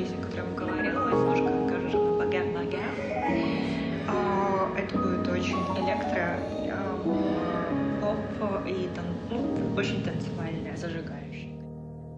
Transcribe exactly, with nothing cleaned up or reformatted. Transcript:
песню, которую я вам говорила, немножко кажется богем-богем. Это будет очень электро, поп и там, ну, очень танцевальная, зажигающая.